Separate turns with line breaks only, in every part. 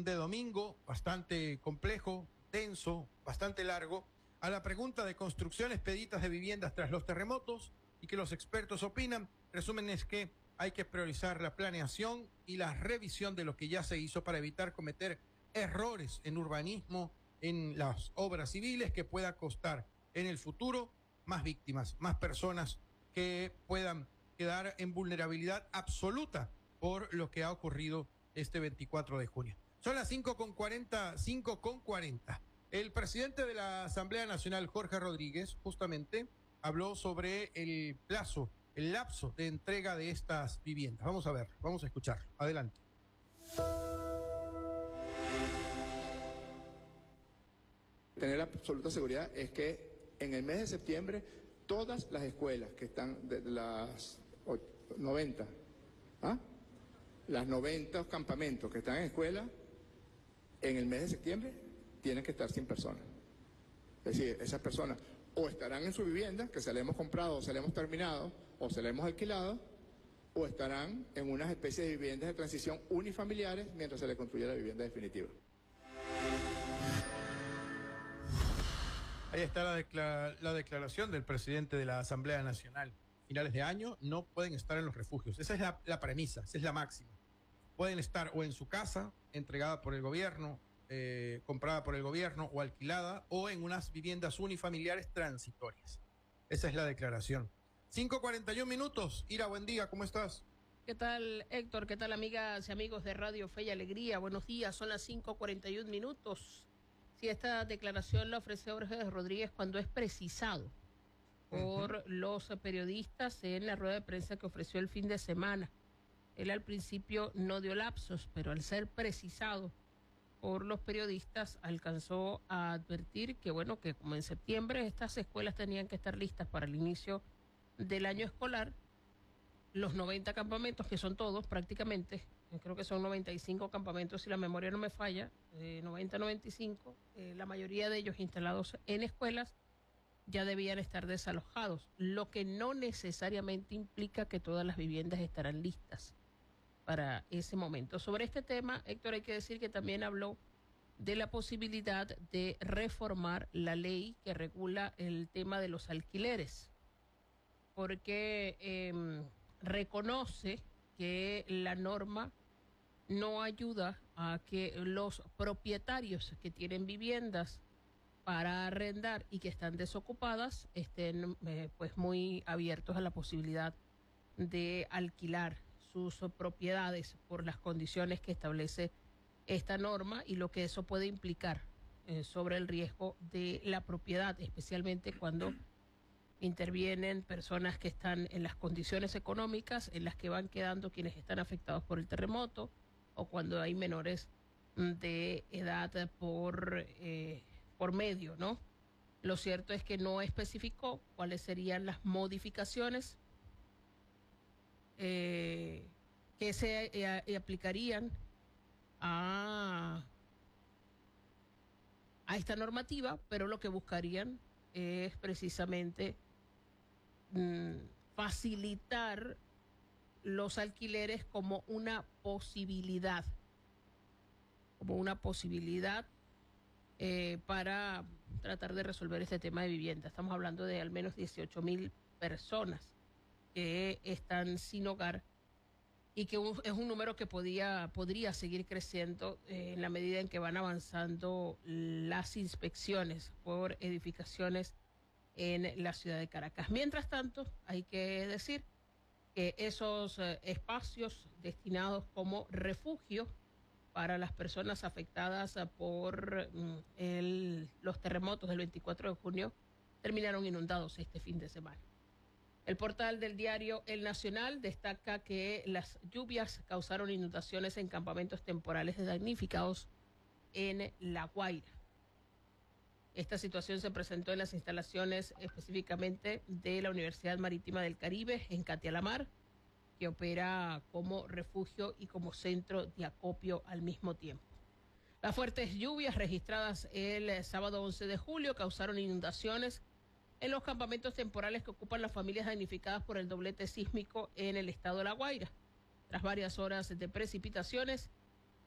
de domingo bastante complejo, denso, bastante largo, a la pregunta de construcción expeditas de viviendas tras los terremotos y que los expertos opinan. Resumen es que hay que priorizar la planeación y la revisión de lo que ya se hizo para evitar cometer errores en urbanismo, en las obras civiles, que pueda costar en el futuro más víctimas, más personas que puedan quedar en vulnerabilidad absoluta por lo que ha ocurrido este 24 de junio. Son las 5:40. El presidente de la Asamblea Nacional, Jorge Rodríguez, justamente habló sobre el plazo, el lapso de entrega de estas viviendas. Vamos a ver, vamos a escuchar. Adelante.
Tener la absoluta seguridad es que en el mes de septiembre todas las escuelas que están de las 90, las 90 campamentos que están en escuela, en el mes de septiembre tienen que estar sin personas. Es decir, esas personas o estarán en su vivienda, que se la hemos comprado o se la hemos terminado o se la hemos alquilado, o estarán en unas especies de viviendas de transición unifamiliares mientras se le construye la vivienda definitiva.
Ahí está la declaración del presidente de la Asamblea Nacional. Finales de año no pueden estar en los refugios. Esa es la premisa, esa es la máxima. Pueden estar o en su casa, entregada por el gobierno, comprada por el gobierno o alquilada, o en unas viviendas unifamiliares transitorias. Esa es la declaración. 5:41. Ira, buen día, ¿cómo estás?
¿Qué tal, Héctor? ¿Qué tal, amigas y amigos de Radio Fe y Alegría? Buenos días, son las 5:41. Sí, esta declaración la ofrece Jorge Rodríguez cuando es precisado por los periodistas en la rueda de prensa que ofreció el fin de semana. Él al principio no dio lapsos, pero al ser precisado por los periodistas alcanzó a advertir que, bueno, que como en septiembre estas escuelas tenían que estar listas para el inicio del año escolar, los 90 campamentos, que son todos prácticamente, creo que son 95 campamentos si la memoria no me falla, 90-95, la mayoría de ellos instalados en escuelas, ya debían estar desalojados, lo que no necesariamente implica que todas las viviendas estarán listas para ese momento. Sobre este tema, Héctor, hay que decir que también habló de la posibilidad de reformar la ley que regula el tema de los alquileres, porque reconoce que la norma no ayuda a que los propietarios que tienen viviendas para arrendar y que están desocupadas estén pues muy abiertos a la posibilidad de alquilar sus propiedades por las condiciones que establece esta norma y lo que eso puede implicar sobre el riesgo de la propiedad, especialmente cuando intervienen personas que están en las condiciones económicas en las que van quedando quienes están afectados por el terremoto, o cuando hay menores de edad por medio, ¿no? Lo cierto es que no especificó cuáles serían las modificaciones que se aplicarían a esta normativa, pero lo que buscarían es precisamente facilitar los alquileres como una posibilidad para tratar de resolver este tema de vivienda. Estamos hablando de al menos 18,000 personas que están sin hogar y que es un número que podría seguir creciendo en la medida en que van avanzando las inspecciones por edificaciones en la ciudad de Caracas. Mientras tanto, hay que decir que esos espacios destinados como refugio para las personas afectadas por los terremotos del 24 de junio terminaron inundados este fin de semana. El portal del diario El Nacional destaca que las lluvias causaron inundaciones en campamentos temporales de damnificados en La Guaira. Esta situación se presentó en las instalaciones específicamente de la Universidad Marítima del Caribe en Catialamar, que opera como refugio y como centro de acopio al mismo tiempo. Las fuertes lluvias registradas el sábado 11 de julio causaron inundaciones en los campamentos temporales que ocupan las familias damnificadas por el doblete sísmico en el estado de La Guaira. Tras varias horas de precipitaciones,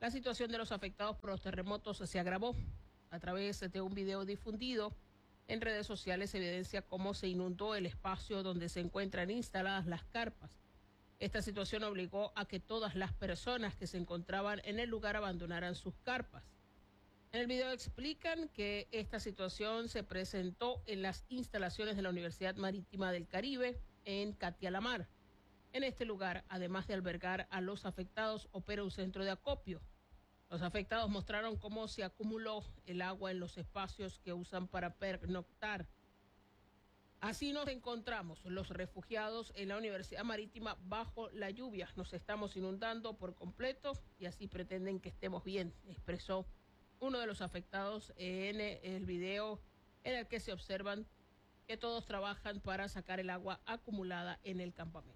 La situación de los afectados por los terremotos se agravó. A través de un video difundido en redes sociales se evidencia cómo se inundó el espacio donde se encuentran instaladas las carpas. Esta situación obligó a que todas las personas que se encontraban en el lugar abandonaran sus carpas. En el video explican que esta situación se presentó en las instalaciones de la Universidad Marítima del Caribe en Catia la Mar. En este lugar, además de albergar a los afectados, opera un centro de acopio. Los afectados mostraron cómo se acumuló el agua en los espacios que usan para pernoctar. Así nos encontramos los refugiados en la Universidad Marítima bajo la lluvia. Nos estamos inundando por completo y así pretenden que estemos bien, expresó uno de los afectados en el video en el que se observan que todos trabajan para sacar el agua acumulada en el campamento.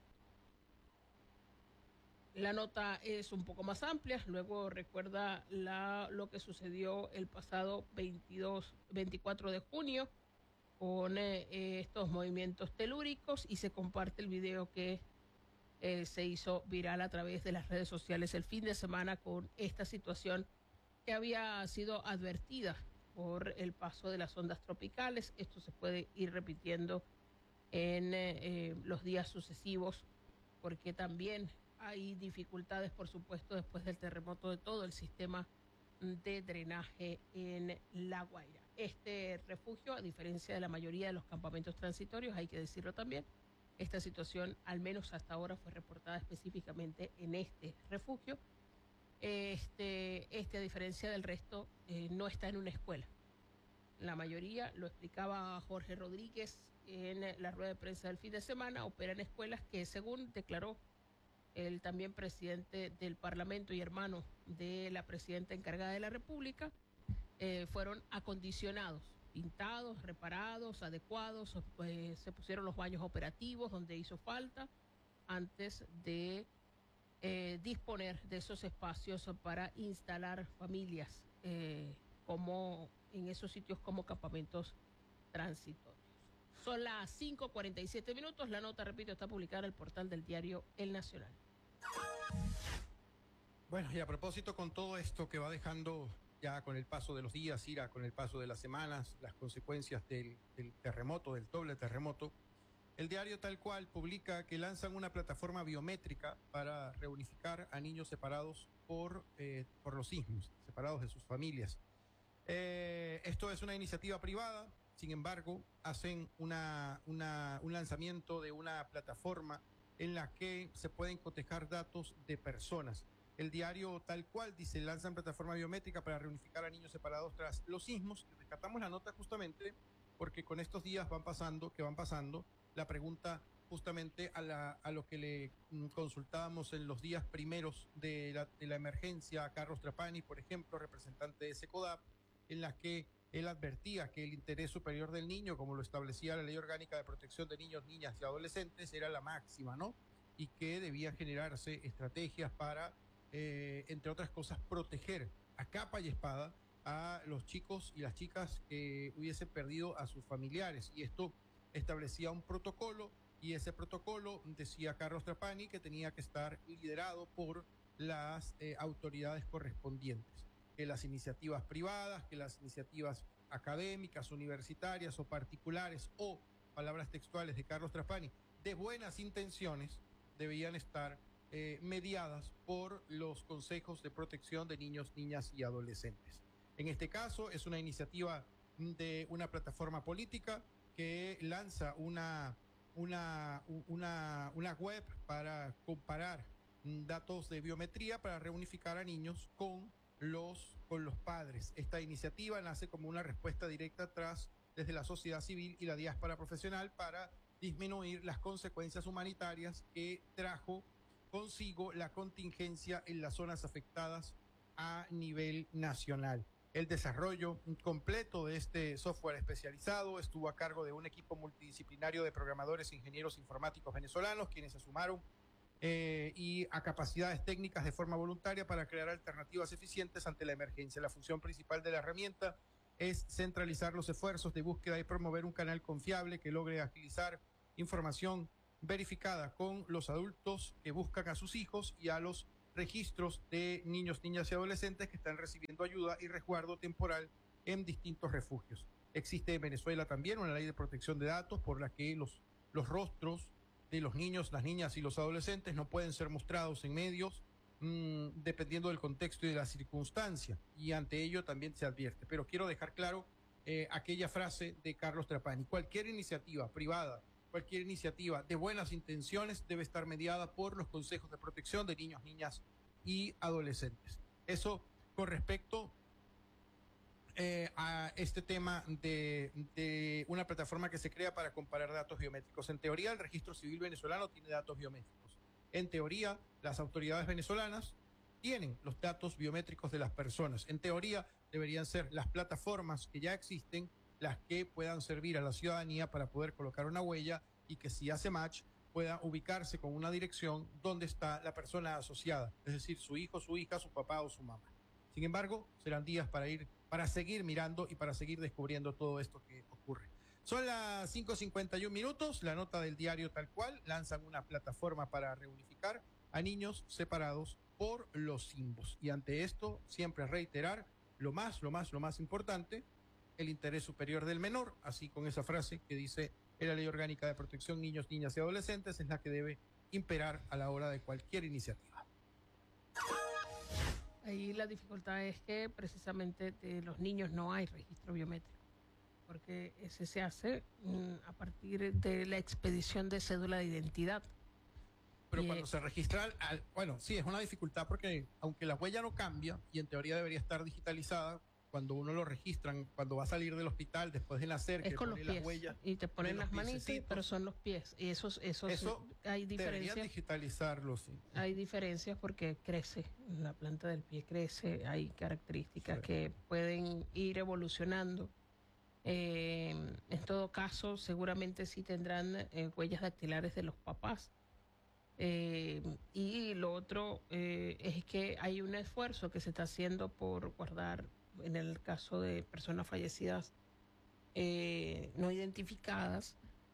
La nota es un poco más amplia, luego recuerda lo que sucedió el pasado 24 de junio con estos movimientos telúricos y se comparte el video que se hizo viral a través de las redes sociales el fin de semana con esta situación que había sido advertida por el paso de las ondas tropicales. Esto se puede ir repitiendo en los días sucesivos porque también hay dificultades, por supuesto, después del terremoto de todo el sistema de drenaje en La Guaira. Este refugio, a diferencia de la mayoría de los campamentos transitorios, hay que decirlo también, esta situación, al menos hasta ahora, fue reportada específicamente en este refugio. A diferencia del resto, no está en una escuela. La mayoría, lo explicaba Jorge Rodríguez en la rueda de prensa del fin de semana, opera en escuelas que, según declaró el también presidente del Parlamento y hermano de la presidenta encargada de la República, fueron acondicionados, pintados, reparados, adecuados, se pusieron los baños operativos donde hizo falta antes de disponer de esos espacios para instalar familias como en esos sitios como campamentos transitorios. Son las 5:47 minutos. La nota, repito, está publicada en el portal del diario El Nacional.
Bueno, y a propósito con todo esto que va dejando ya con el paso de los días, Ira, con el paso de las semanas, las consecuencias del terremoto, del doble terremoto, el diario Tal Cual publica que lanzan una plataforma biométrica para reunificar a niños separados por los sismos, separados de sus familias. Esto es una iniciativa privada, sin embargo, hacen un lanzamiento de una plataforma en la que se pueden cotejar datos de personas. El diario Tal Cual dice, lanzan plataforma biométrica para reunificar a niños separados tras los sismos. Rescatamos la nota justamente porque con estos días van pasando, la pregunta justamente a lo que le consultábamos en los días primeros de la emergencia a Carlos Trapani, por ejemplo, representante de SECODAP, en la que él advertía que el interés superior del niño, como lo establecía la Ley Orgánica de Protección de Niños, Niñas y Adolescentes, era la máxima, ¿no? Y que debía generarse estrategias para, entre otras cosas, proteger a capa y espada a los chicos y las chicas que hubiesen perdido a sus familiares. Y esto establecía un protocolo, y ese protocolo, decía Carlos Trapani, que tenía que estar liderado por las autoridades correspondientes. Que las iniciativas privadas, que las iniciativas académicas, universitarias o particulares, o palabras textuales de Carlos Trapani, de buenas intenciones, debían estar mediadas por los consejos de protección de niños, niñas y adolescentes. En este caso es una iniciativa de una plataforma política que lanza una web para comparar datos de biometría para reunificar a niños con los padres. Esta iniciativa nace como una respuesta directa desde la sociedad civil y la diáspora profesional para disminuir las consecuencias humanitarias que trajo consigo la contingencia en las zonas afectadas a nivel nacional. El desarrollo completo de este software especializado estuvo a cargo de un equipo multidisciplinario de programadores e ingenieros informáticos venezolanos, quienes se sumaron y a capacidades técnicas de forma voluntaria para crear alternativas eficientes ante la emergencia. La función principal de la herramienta es centralizar los esfuerzos de búsqueda y promover un canal confiable que logre agilizar información verificada con los adultos que buscan a sus hijos y a los registros de niños, niñas y adolescentes que están recibiendo ayuda y resguardo temporal en distintos refugios. Existe en Venezuela también una ley de protección de datos por la que los rostros de los niños, las niñas y los adolescentes no pueden ser mostrados en medios dependiendo del contexto y de la circunstancia, y ante ello también se advierte. Pero quiero dejar claro aquella frase de Carlos Trapani: cualquier iniciativa privada, cualquier iniciativa de buenas intenciones debe estar mediada por los consejos de protección de niños, niñas y adolescentes. Eso con respecto a este tema de una plataforma que se crea para comparar datos biométricos. En teoría, el registro civil venezolano tiene datos biométricos. En teoría, las autoridades venezolanas tienen los datos biométricos de las personas. En teoría, deberían ser las plataformas que ya existen las que puedan servir a la ciudadanía para poder colocar una huella y que si hace match pueda ubicarse con una dirección donde está la persona asociada, es decir, su hijo, su hija, su papá o su mamá. Sin embargo, serán días para seguir mirando y para seguir descubriendo todo esto que ocurre. Son las 5:51 minutos, la nota del diario Tal Cual: lanzan una plataforma para reunificar a niños separados por los simbos. Y ante esto, siempre reiterar lo más importante: el interés superior del menor, así con esa frase que dice en la Ley Orgánica de Protección Niños, Niñas y Adolescentes, es la que debe imperar a la hora de cualquier iniciativa.
Ahí la dificultad es que precisamente de los niños no hay registro biométrico, porque ese se hace a partir de la expedición de cédula de identidad.
Pero cuando se registra, bueno, sí, es una dificultad porque aunque la huella no cambia y en teoría debería estar digitalizada, cuando uno lo registran, cuando va a salir del hospital después de nacer,
es
que
con los
pone
pies,
las huellas
y te ponen las manitas, pero son los pies. Y eso hay diferencias.
Deberían digitalizarlo, sí.
Hay diferencias porque crece, la planta del pie crece, hay características que pueden ir evolucionando. En todo caso, seguramente sí tendrán huellas dactilares de los papás. Y lo otro es que hay un esfuerzo que se está haciendo por guardar, en el caso de personas fallecidas no identificadas,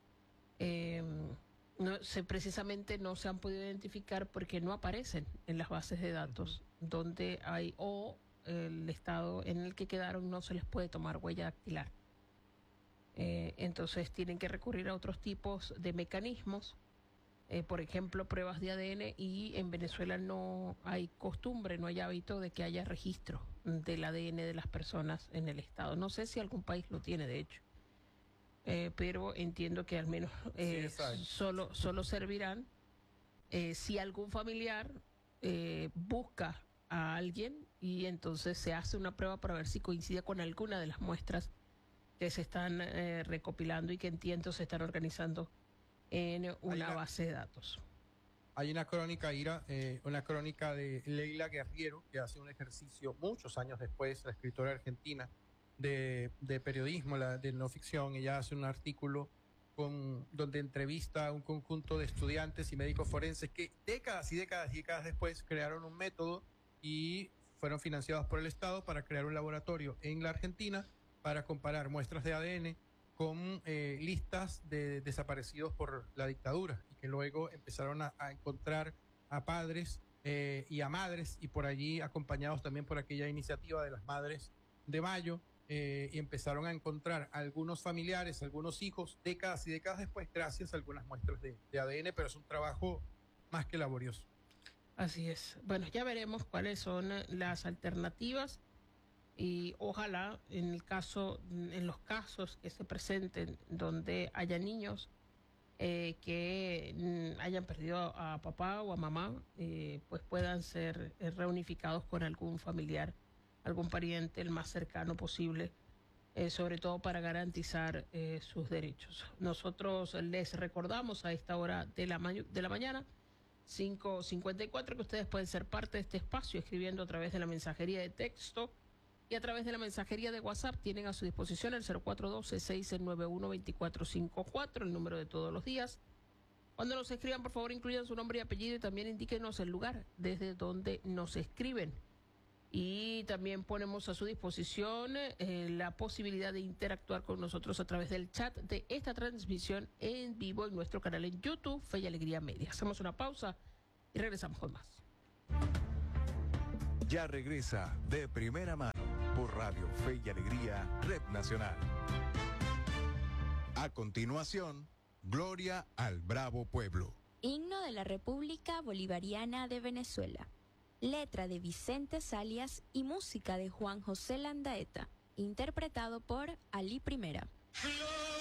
precisamente no se han podido identificar porque no aparecen en las bases de datos donde hay, o el estado en el que quedaron no se les puede tomar huella dactilar. Entonces tienen que recurrir a otros tipos de mecanismos, por ejemplo, pruebas de ADN, y en Venezuela no hay costumbre, no hay hábito de que haya registro del ADN de las personas en el estado. No sé si algún país lo tiene, de hecho, pero entiendo que al menos solo servirán si algún familiar busca a alguien y entonces se hace una prueba para ver si coincide con alguna de las muestras que se están recopilando y que entiendo se están organizando en una base de datos.
Hay una crónica, Ira, una crónica de Leila Guerriero, que hace un ejercicio muchos años después, la escritora argentina de periodismo, de no ficción. Ella hace un artículo donde entrevista a un conjunto de estudiantes y médicos forenses que décadas y décadas después crearon un método y fueron financiados por el Estado para crear un laboratorio en la Argentina para comparar muestras de ADN con listas de desaparecidos por la dictadura, y que luego empezaron a encontrar a padres y a madres, y por allí acompañados también por aquella iniciativa de las Madres de Mayo, y empezaron a encontrar algunos familiares, algunos hijos, décadas y décadas después, gracias a algunas muestras de ADN, pero es un trabajo más que laborioso.
Así es. Bueno, ya veremos cuáles son las alternativas. Y ojalá en los casos que se presenten donde haya niños que hayan perdido a papá o a mamá, pues puedan ser reunificados con algún familiar, algún pariente el más cercano posible, sobre todo para garantizar sus derechos. Nosotros les recordamos a esta hora de la mañana, 5:54, que ustedes pueden ser parte de este espacio escribiendo a través de la mensajería de texto y a través de la mensajería de WhatsApp. Tienen a su disposición el 0412-691-2454, el número de todos los días. Cuando nos escriban, por favor, incluyan su nombre y apellido y también indíquenos el lugar desde donde nos escriben. Y también ponemos a su disposición la posibilidad de interactuar con nosotros a través del chat de esta transmisión en vivo en nuestro canal en YouTube, Fe y Alegría Media. Hacemos una pausa y regresamos con más.
ya regresa de primera mano por Radio Fe y Alegría, Red Nacional. A continuación, Gloria al Bravo Pueblo.
Himno de la República Bolivariana de Venezuela. Letra de Vicente Salias y música de Juan José Landaeta. Interpretado por Ali Primera.